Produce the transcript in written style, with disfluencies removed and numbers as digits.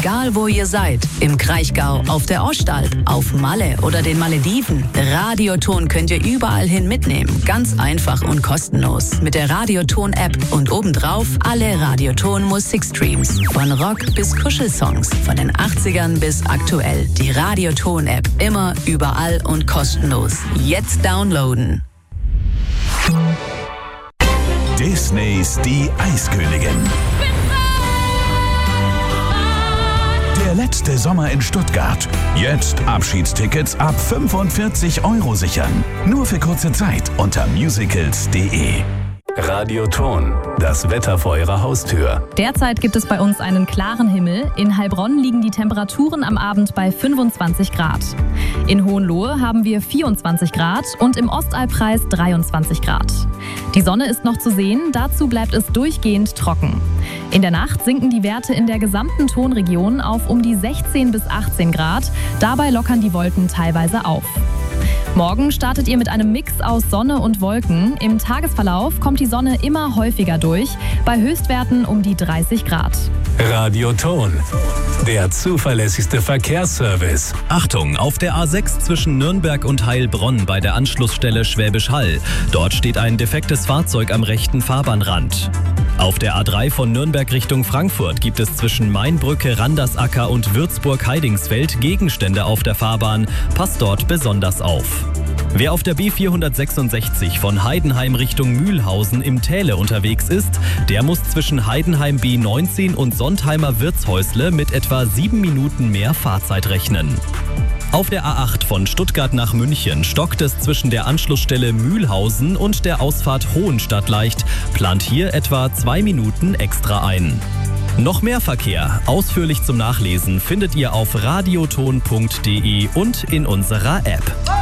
Egal wo ihr seid, im Kraichgau, auf der Ostalb, auf Malle oder den Malediven, Radioton könnt ihr überall hin mitnehmen. Ganz einfach und kostenlos. Mit der Radioton-App und obendrauf alle Radioton-Musikstreams. Von Rock bis Kuschelsongs, von den 80ern bis aktuell. Die Radioton-App immer, überall und kostenlos. Jetzt downloaden. Disneys Die Eiskönigin. Der letzte Sommer in Stuttgart. Jetzt Abschiedstickets ab 45 € sichern. Nur für kurze Zeit unter musicals.de. Radioton, das Wetter vor Ihrer Haustür. Derzeit gibt es bei uns einen klaren Himmel. In Heilbronn liegen die Temperaturen am Abend bei 25 Grad. In Hohenlohe haben wir 24 Grad und im Ostalbkreis 23 Grad. Die Sonne ist noch zu sehen, dazu bleibt es durchgehend trocken. In der Nacht sinken die Werte in der gesamten Tonregion auf um die 16 bis 18 Grad. Dabei lockern die Wolken teilweise auf. Morgen startet ihr mit einem Mix aus Sonne und Wolken. Im Tagesverlauf kommt die Sonne immer häufiger durch, bei Höchstwerten um die 30 Grad. Radioton, der zuverlässigste Verkehrsservice. Achtung, auf der A6 zwischen Nürnberg und Heilbronn bei der Anschlussstelle Schwäbisch Hall. Dort steht ein defektes Fahrzeug am rechten Fahrbahnrand. Auf der A3 von Nürnberg Richtung Frankfurt gibt es zwischen Mainbrücke, Randersacker und Würzburg-Heidingsfeld Gegenstände auf der Fahrbahn. Passt dort besonders auf. Wer auf der B466 von Heidenheim Richtung Mühlhausen im Täle unterwegs ist, der muss zwischen Heidenheim B19 und Sontheimer Wirtshäusle mit etwa 7 Minuten mehr Fahrzeit rechnen. Auf der A8 von Stuttgart nach München stockt es zwischen der Anschlussstelle Mühlhausen und der Ausfahrt Hohenstadt leicht. Plant hier etwa 2 Minuten extra ein. Noch mehr Verkehr, ausführlich zum Nachlesen, findet ihr auf radioton.de und in unserer App.